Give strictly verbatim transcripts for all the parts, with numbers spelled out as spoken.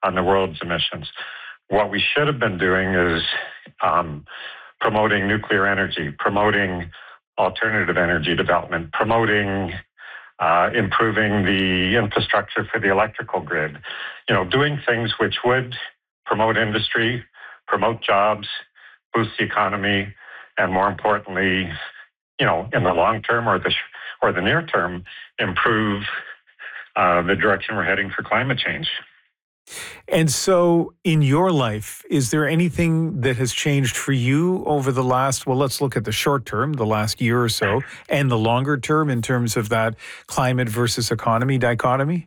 on the world's emissions. What we should have been doing is um, promoting nuclear energy, promoting alternative energy development, promoting uh, improving the infrastructure for the electrical grid, you know, doing things which would promote industry, promote jobs, boost the economy, and more importantly, you know, in the long term or the sh- or the near term, improve uh, the direction we're heading for climate change. And so in your life, is there anything that has changed for you over the last, well, let's look at the short term, the last year or so, and the longer term in terms of that climate versus economy dichotomy?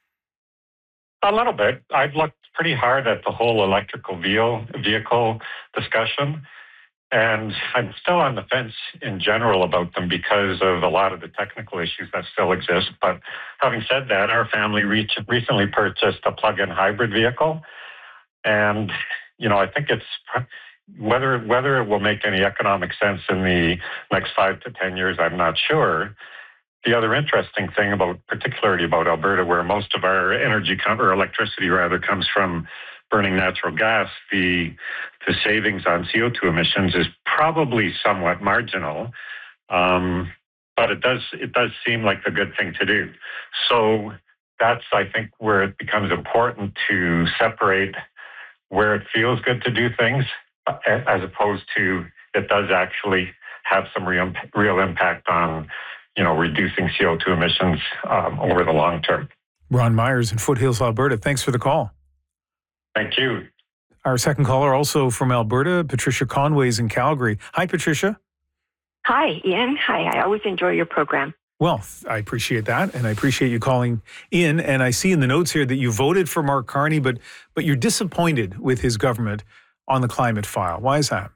A little bit. I've looked pretty hard at the whole electrical vehicle discussion, and I'm still on the fence in general about them because of a lot of the technical issues that still exist. But having said that, our family reach, recently purchased a plug-in hybrid vehicle. And, you know, I think it's whether whether it will make any economic sense in the next five to ten years, I'm not sure. The other interesting thing about, particularly about Alberta, where most of our energy com- or electricity rather comes from burning natural gas, the the savings on C O two emissions is probably somewhat marginal, um, but it does it does seem like a good thing to do. So that's, I think, where it becomes important to separate where it feels good to do things as opposed to it does actually have some real, real impact on, you know, reducing C O two emissions um, over the long term. Ron Myers in Foothills, Alberta. Thanks for the call. Thank you. Our second caller, also from Alberta, Patricia Conway's in Calgary. Hi, Patricia. Hi, Ian. Hi. I always enjoy your program. Well, I appreciate that, and I appreciate you calling in. And I see in the notes here that you voted for Mark Carney, but but you're disappointed with his government on the climate file. Why is that?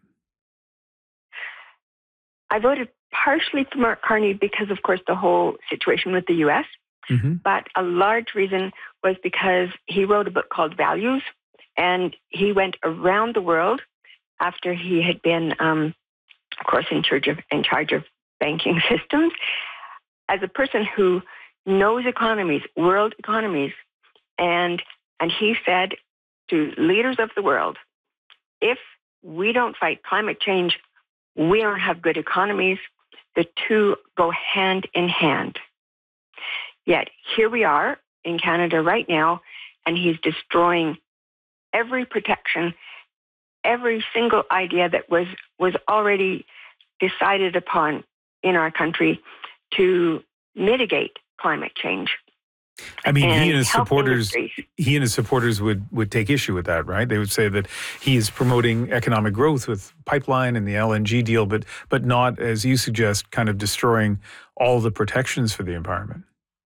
I voted partially for Mark Carney because, of course, the whole situation with the U S, mm-hmm. but a large reason was because he wrote a book called Values, and he went around the world after he had been, um, of course, in charge of in charge of banking systems. As a person who knows economies, world economies, and and he said to leaders of the world, if we don't fight climate change, we don't have good economies. The two go hand in hand. Yet here we are in Canada right now, and he's destroying every protection, every single idea that was, was already decided upon in our country to mitigate climate change. I mean, and he and his supporters, industries. he and his supporters would, would take issue with that, right? They would say that he is promoting economic growth with pipeline and the L N G deal, but but not, as you suggest, kind of destroying all the protections for the environment.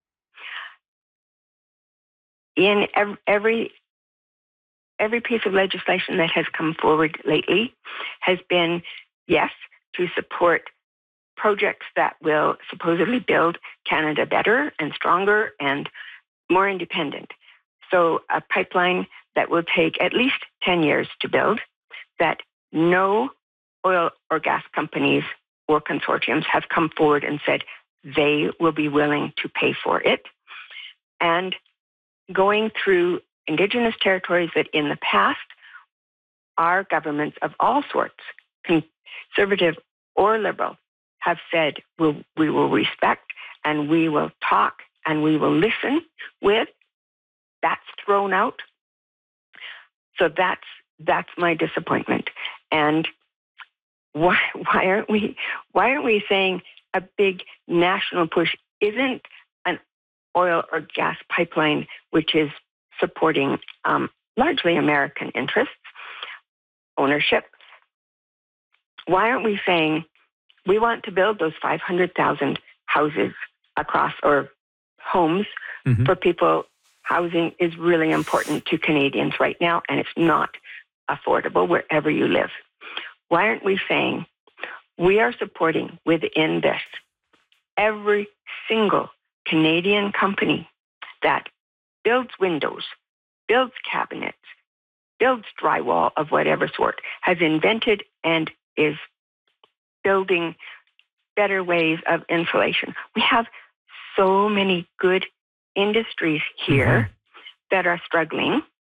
In every every piece of legislation that has come forward lately has been, yes, to support projects that will supposedly build Canada better and stronger and more independent. So a pipeline that will take at least ten years to build, that no oil or gas companies or consortiums have come forward and said they will be willing to pay for it. And going through Indigenous territories that in the past, our governments of all sorts, conservative or liberal, have said we'll, we will respect and we will talk and we will listen with, that's thrown out. So that's that's my disappointment. And why why aren't we why aren't we saying a big national push isn't an oil or gas pipeline which is supporting um, largely American interests, ownership? Why aren't we saying we want to build those five hundred thousand houses across, or homes mm-hmm. for people? Housing is really important to Canadians right now, and it's not affordable wherever you live. Why aren't we saying we are supporting within this every single Canadian company that builds windows, builds cabinets, builds drywall of whatever sort, has invented and is building better ways of insulation. We have so many good industries here mm-hmm. that are struggling.